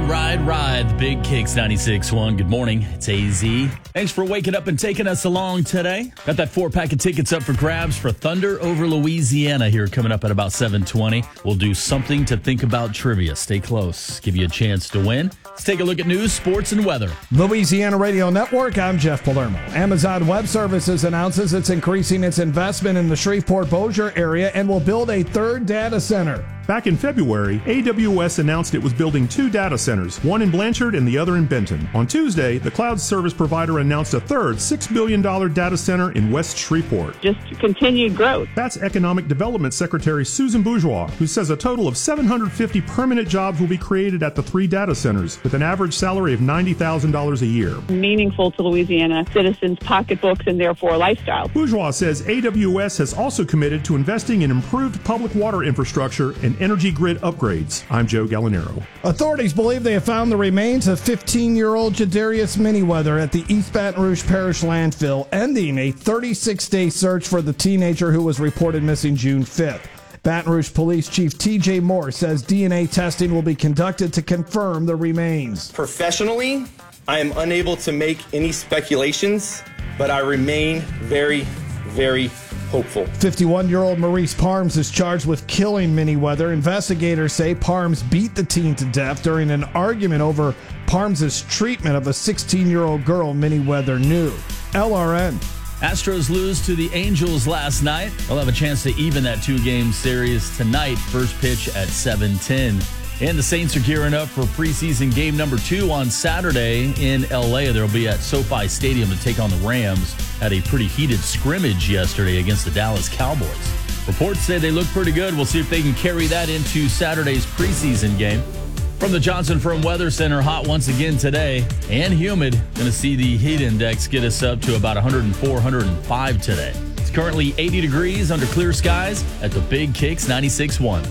Ride. The Big Kicks 96.1. Good morning. It's AZ. Thanks for waking up and taking us along today. Got that 4-pack of tickets up for grabs for Thunder over Louisiana here coming up at about 7:20. We'll do something to think about trivia. Stay close. Give you a chance to win. Let's take a look at news, sports, and weather. Louisiana Radio Network, I'm Jeff Palermo. Amazon Web Services announces it's increasing its investment in the Shreveport-Bossier area and will build a third data center. Back in February, AWS announced it was building 2 data centers, one in Blanchard and the other in Benton. On Tuesday, the cloud service provider announced a third $6 billion data center in West Shreveport. Just continued growth. That's Economic Development Secretary Susan Bourgeois, who says a total of 750 permanent jobs will be created at the 3 data centers, with an average salary of $90,000 a year. Meaningful to Louisiana citizens' pocketbooks and therefore lifestyle. Bourgeois says AWS has also committed to investing in improved public water infrastructure and energy grid upgrades. I'm Joe Gallinaro. Authorities believe they have found the remains of 15-year-old Jadarius Manyweather at the East Baton Rouge Parish landfill, ending a 36-day search for the teenager who was reported missing June 5th. Baton Rouge Police Chief T.J. Moore says DNA testing will be conducted to confirm the remains. Professionally, I am unable to make any speculations, but I remain very, very hopeful. 51-year-old Maurice Parms is charged with killing Manyweather. Investigators say Parms beat the teen to death during an argument over Parms' treatment of a 16-year-old girl Manyweather knew. LRN. Astros lose to the Angels last night. They'll have a chance to even that 2-game series tonight. First pitch at 7:10. And the Saints are gearing up for preseason game number 2 on Saturday in L.A. They'll be at SoFi Stadium to take on the Rams. Had a pretty heated scrimmage yesterday against the Dallas Cowboys. Reports say they look pretty good. We'll see if they can carry that into Saturday's preseason game. From the Johnson Firm Weather Center, hot once again today and humid. Going to see the heat index get us up to about 104, 105 today. It's currently 80 degrees under clear skies at the Big Kicks 96.1.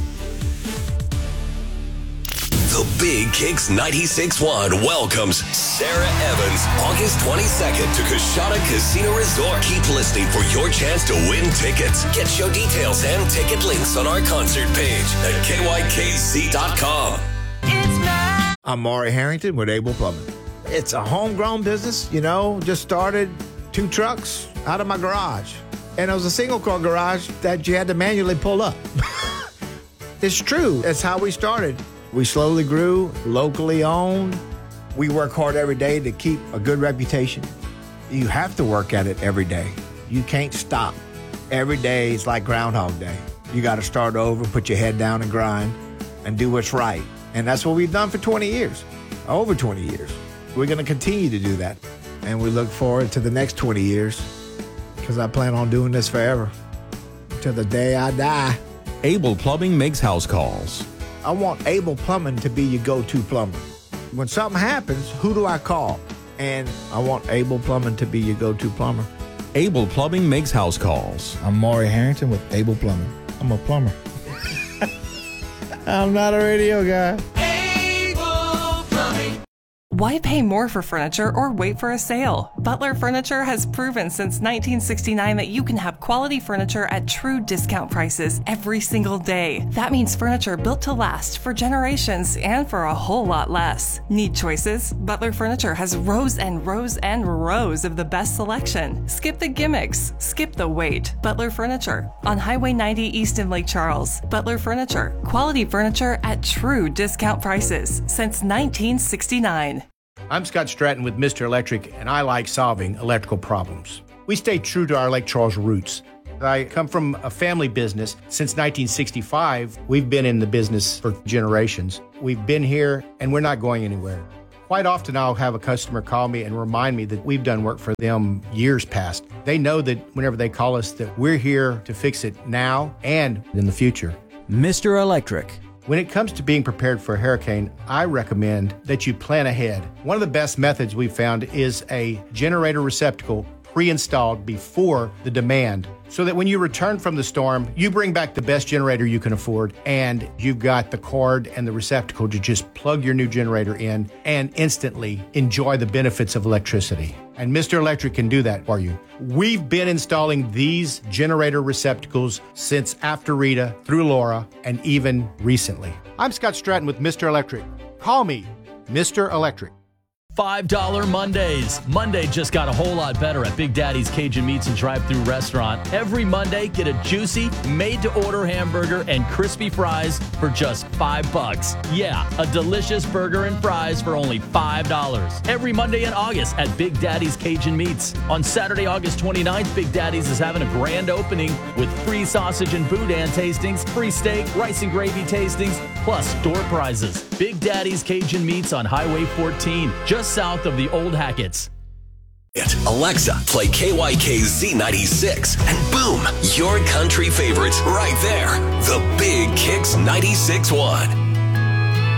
The Big Kicks 96.1 welcomes Sarah Evans August 22nd to Coshada Casino Resort. Keep listening for your chance to win tickets. Get show details and ticket links on our concert page at kykc.com. I'm Maury Harrington with Able Plumbing. It's a homegrown business, just started 2 trucks out of my garage. And it was a single-car garage that you had to manually pull up. It's true. That's how we started. We slowly grew, locally owned. We work hard every day to keep a good reputation. You have to work at it every day. You can't stop. Every day is like Groundhog Day. You got to start over, put your head down and grind and do what's right. And that's what we've done for 20 years, over 20 years. We're going to continue to do that. And we look forward to the next 20 years because I plan on doing this forever till the day I die. Able Plumbing makes house calls. I want Able Plumbing to be your go-to plumber. When something happens, who do I call? And I want Able Plumbing to be your go-to plumber. Able Plumbing makes house calls. I'm Maury Harrington with Able Plumbing. I'm a plumber. I'm not a radio guy. Why pay more for furniture or wait for a sale? Butler Furniture has proven since 1969 that you can have quality furniture at true discount prices every single day. That means furniture built to last for generations and for a whole lot less. Need choices? Butler Furniture has rows and rows and rows of the best selection. Skip the gimmicks. Skip the wait. Butler Furniture on Highway 90 East in Lake Charles. Butler Furniture. Quality furniture at true discount prices since 1969. I'm Scott Stratton with Mr. Electric, and I like solving electrical problems. We stay true to our Lake Charles roots. I come from a family business. Since 1965, we've been in the business for generations. We've been here, and we're not going anywhere. Quite often, I'll have a customer call me and remind me that we've done work for them years past. They know that whenever they call us, that we're here to fix it now and in the future. Mr. Electric. When it comes to being prepared for a hurricane, I recommend that you plan ahead. One of the best methods we've found is a generator receptacle pre-installed before the demand, so that when you return from the storm, you bring back the best generator you can afford, and you've got the cord and the receptacle to just plug your new generator in and instantly enjoy the benefits of electricity. And Mr. Electric can do that for you. We've been installing these generator receptacles since after Rita, through Laura, and even recently. I'm Scott Stratton with Mr. Electric. Call me Mr. Electric. $5 Mondays. Monday just got a whole lot better at Big Daddy's Cajun Meats and Drive-Thru Restaurant. Every Monday, get a juicy, made-to-order hamburger and crispy fries for just $5. Yeah, a delicious burger and fries for only $5. Every Monday in August at Big Daddy's Cajun Meats. On Saturday, August 29th, Big Daddy's is having a grand opening with free sausage and boudin tastings, free steak, rice and gravy tastings, plus door prizes. Big Daddy's Cajun Meats on Highway 14, just south of the Old Hackett's. Alexa, play KYKZ 96, and boom, your country favorites right there. The Big Kicks 96.1.